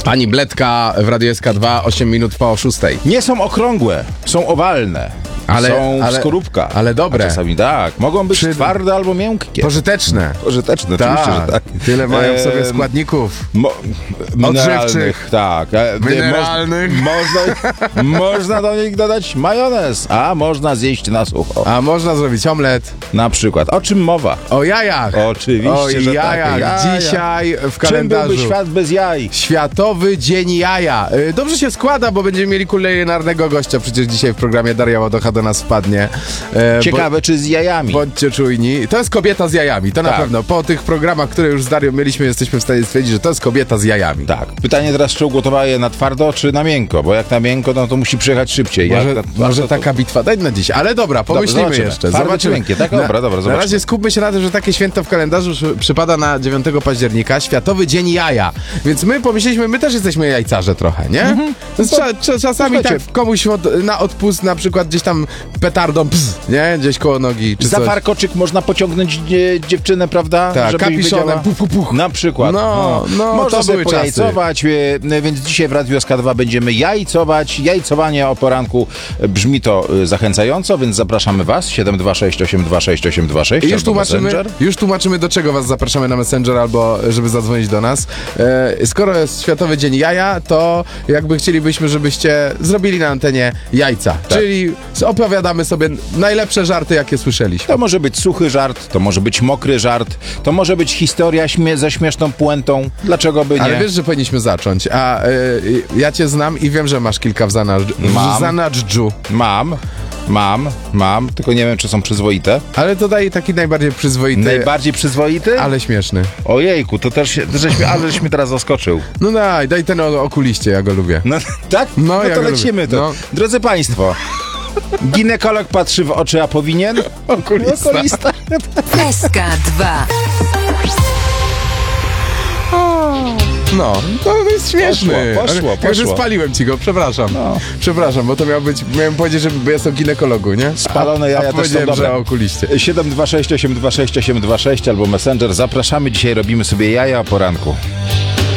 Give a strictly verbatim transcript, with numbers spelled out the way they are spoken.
Pani Bledka w Radiu S K dwa, osiem minut po szóstej. Nie są okrągłe, są owalne. Ale, są ale, w skorupkach. ale dobre. A czasami tak. Mogą być Przy... twarde albo miękkie. Pożyteczne. Pożyteczne, Ta, oczywiście, że tak. Tyle mają w sobie Ehm, składników. Mo- Odżywczych. mineralnych, tak. E, Mineralnych. Moż, można, można do nich dodać majonez, a można zjeść na sucho. A można zrobić omlet. Na przykład. O czym mowa? O jajach. Oczywiście, o że jajach. tak. Jaja. Dzisiaj w Czym kalendarzu. byłby świat bez jaj? Światowy Dzień Jaja. Y, Dobrze się składa, bo będziemy mieli kulinarnego gościa. Przecież dzisiaj w programie Daria Ładocha do nas wpadnie. E, Ciekawe, bo, czy z jajami. Bądźcie czujni. To jest kobieta z jajami, to na Tak. pewno. Po tych programach, które już z Darią mieliśmy, jesteśmy w stanie stwierdzić, że to jest kobieta z jajami. Tak. Pytanie teraz, czy ugotowała je na twardo, czy na miękko? Bo jak na miękko, no to musi przyjechać szybciej. Może, jak na twardo, może to... taka bitwa dać na dziś. Ale dobra, pomyślimy zobaczymy. jeszcze. Twarde Zobaczymy. czy miękkie, tak? Dobra, dobra, Na zobaczymy. razie skupmy się na tym, że takie święto w kalendarzu przy- przypada na dziewiątego października, Światowy Dzień Jaja. Więc my pomyśleliśmy, my też jesteśmy jajcarze trochę, nie? Mhm. Więc cza, cza, czasami Słuchajcie. tak komuś od, na odpust na przykład gdzieś tam petardą, psz, nie? Gdzieś koło nogi, czy Za coś. warkoczyk można pociągnąć e, dziewczynę, prawda? Tak, Żebyś kapiszonem, wiedziała. puch, puch, puch. Na przykład. No, no, Można to sobie były czasy. pojajcować, e, więc dzisiaj w Radiu S K dwa będziemy jajcować. Jajcowanie o poranku e, brzmi to e, zachęcająco, więc zapraszamy Was. siedem dwa sześć osiem dwa sześć osiem dwa sześć I już albo tłumaczymy, Messenger. już tłumaczymy, do czego was zapraszamy na Messenger albo żeby zadzwonić do nas. E, skoro jest Światowy Dzień Jaja, to jakby chcielibyśmy, żebyście zrobili na antenie jajca. Tak. Czyli opowiadamy sobie najlepsze żarty, jakie słyszeliśmy. To może być suchy żart, to może być mokry żart, to może być historia śmie- ze śmieszną puentą. Dlaczego by nie? Ale wiesz, że powinniśmy zacząć. A e, ja cię znam i wiem, że masz kilka w zanadż- Mam. w zanadżdżu. Mam, mam, mam, tylko nie wiem, czy są przyzwoite. Ale to daje taki najbardziej przyzwoity, Najbardziej przyzwoity? ale śmieszny. Ojejku, to też się, żeś, mnie- ale żeś mnie teraz zaskoczył. No daj, daj ten o okuliście, ja go lubię. No tak? No, No, ja to go lecimy lubię. to. No. Drodzy Państwo, ginekolog patrzy w oczy, a powinien? Okulista. Okulista. S K dwa. No, to jest śmieszny. Poszło, poszło, Ja już poszło. spaliłem ci go, przepraszam. No. Przepraszam, bo to miał być, miałem powiedzieć, że bo jestem ginekologu, nie? Spalone a, jaja a też są powiedziałem, dobre. że o okuliście. siedem dwa sześć osiem dwa sześć osiem dwa sześć albo Messenger. Zapraszamy, dzisiaj robimy sobie jaja o poranku.